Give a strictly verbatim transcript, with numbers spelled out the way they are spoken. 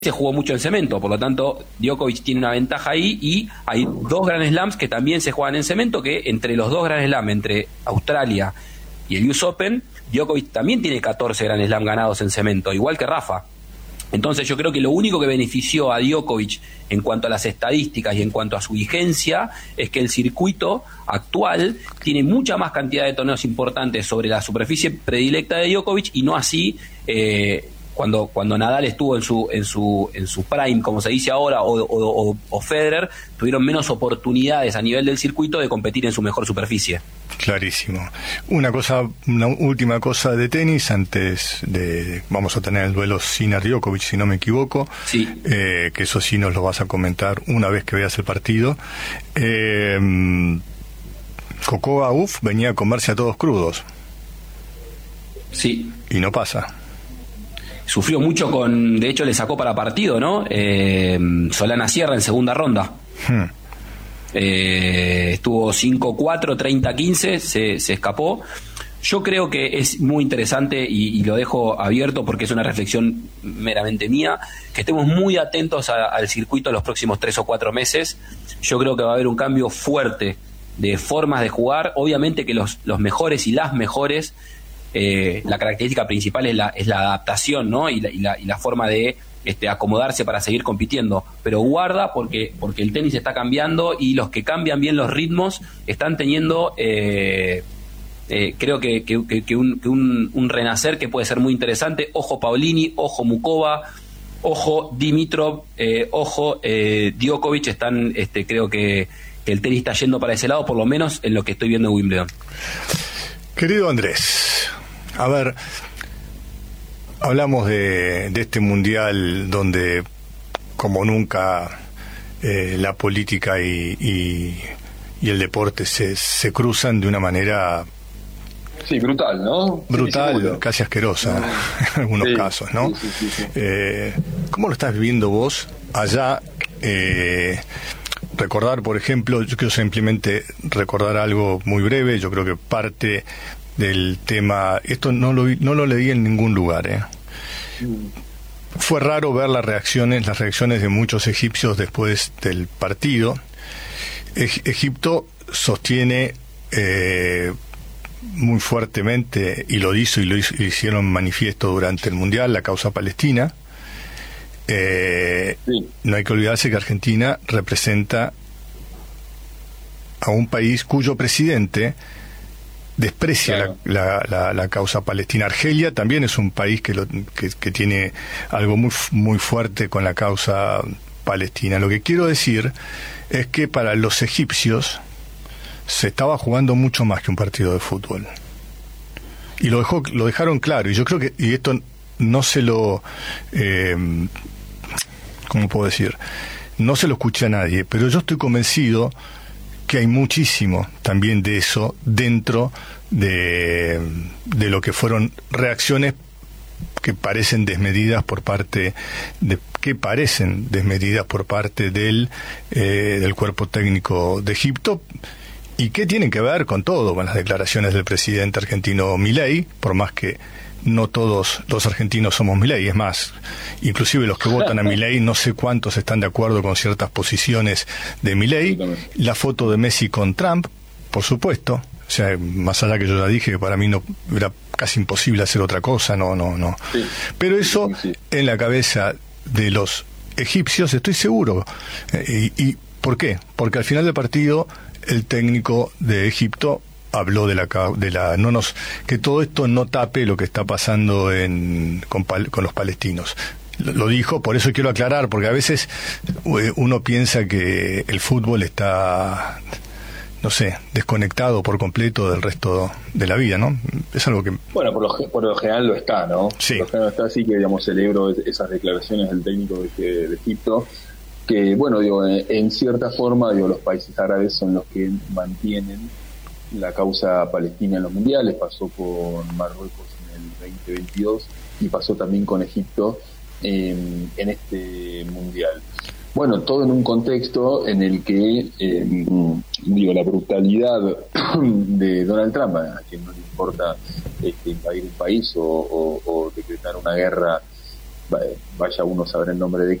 se jugó mucho en cemento, por lo tanto Djokovic tiene una ventaja ahí, y hay dos Grand Slams que también se juegan en cemento, que entre los dos Grand Slam, entre Australia y el U S Open, Djokovic también tiene catorce Grand Slam ganados en cemento, igual que Rafa. Entonces yo creo que lo único que benefició a Djokovic en cuanto a las estadísticas y en cuanto a su vigencia es que el circuito actual tiene mucha más cantidad de torneos importantes sobre la superficie predilecta de Djokovic, y no así eh, cuando cuando Nadal estuvo en su en su en su prime, como se dice ahora, o, o, o Federer, tuvieron menos oportunidades a nivel del circuito de competir en su mejor superficie. Clarísimo. Una cosa, una última cosa de tenis antes de, vamos a tener el duelo Sinner-Djokovic, si no me equivoco. Sí. Eh, que eso sí nos lo vas a comentar una vez que veas el partido. Eh, Cocoa Uf venía a comerse a todos crudos. Sí. Y no pasa. Sufrió mucho con, de hecho le sacó para partido, ¿no? Eh, Solana Sierra en segunda ronda. Hmm. Eh, estuvo cinco cuatro, treinta quince, se, se escapó. Yo creo que es muy interesante, y, y lo dejo abierto porque es una reflexión meramente mía, que estemos muy atentos a, al circuito los próximos tres o cuatro meses. Yo creo que va a haber un cambio fuerte de formas de jugar. Obviamente que los, los mejores y las mejores, eh, la característica principal es la, es la adaptación, ¿no? Y la, y la, y la forma de Este, acomodarse para seguir compitiendo, pero guarda porque porque el tenis está cambiando, y los que cambian bien los ritmos están teniendo eh, eh, creo que, que, que, un, que un, un renacer que puede ser muy interesante. Ojo Paolini, ojo Mukova, ojo Dimitrov, eh, ojo eh, Djokovic. Están, este, creo que, que el tenis está yendo para ese lado, por lo menos en lo que estoy viendo en Wimbledon. Querido Andrés, a ver, hablamos de, de este mundial donde, como nunca, eh, la política y, y, y el deporte se, se cruzan de una manera... Sí, brutal, ¿no? Brutal, sí, casi asquerosa, no. En algunos sí, casos, ¿no? Sí, sí, sí, sí. Eh, ¿Cómo lo estás viviendo vos allá? Eh, recordar, por ejemplo, yo quiero simplemente recordar algo muy breve. Yo creo que parte del tema, esto no lo vi, no lo leí en ningún lugar, ¿eh? Fue raro ver las reacciones, las reacciones de muchos egipcios después del partido. E- Egipto sostiene eh, muy fuertemente, y lo hizo y lo hizo, hicieron manifiesto durante el Mundial, la causa palestina. Eh, sí. No hay que olvidarse que Argentina representa a un país cuyo presidente desprecia claro. la, la, la, la causa palestina. Argelia también es un país que, lo, que, que tiene algo muy, muy fuerte con la causa palestina. Lo que quiero decir es que para los egipcios se estaba jugando mucho más que un partido de fútbol. Y lo, dejó, lo dejaron claro. Y yo creo que, y esto no se lo... Eh, ¿cómo puedo decir? No se lo escuché a nadie, pero yo estoy convencido que hay muchísimo también de eso dentro de, de lo que fueron reacciones que parecen desmedidas por parte de que parecen desmedidas por parte del eh, del cuerpo técnico de Egipto, y que tienen que ver con todo, con las declaraciones del presidente argentino Milei, por más que no todos los argentinos somos Milei, es más, inclusive los que votan a Milei, no sé cuántos están de acuerdo con ciertas posiciones de Milei. La foto de Messi con Trump, por supuesto, o sea, más allá que yo ya dije que para mí no era casi imposible hacer otra cosa, no, no, no. Sí. Pero eso sí, sí. En la cabeza de los egipcios, estoy seguro. Eh, y, ¿Y por qué? Porque al final del partido el técnico de Egipto habló de la de la no nos que todo esto no tape lo que está pasando en con, con los palestinos. Lo, lo dijo, por eso quiero aclarar, porque a veces eh, uno piensa que el fútbol está, no sé, desconectado por completo del resto de la vida, ¿no? Es algo que... Bueno, por lo, por lo general lo está, ¿no? Sí. Por lo general está, así que, digamos, celebro esas declaraciones del técnico de, de Egipto, que, bueno, digo, en, en cierta forma, digo, los países árabes son los que mantienen la causa palestina en los mundiales. Pasó con Marruecos en el veinte veintidós y pasó también con Egipto eh, en este mundial. Bueno, todo en un contexto en el que eh, digo, la brutalidad de Donald Trump, a quien no le importa este, invadir un país o, o, o decretar una guerra vaya uno a saber el nombre de